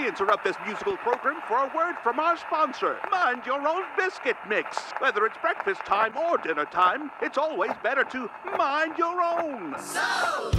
We interrupt this musical program for a word from our sponsor, Mind Your Own Biscuit Mix. Whether it's breakfast time or dinner time, it's always better to mind your own. So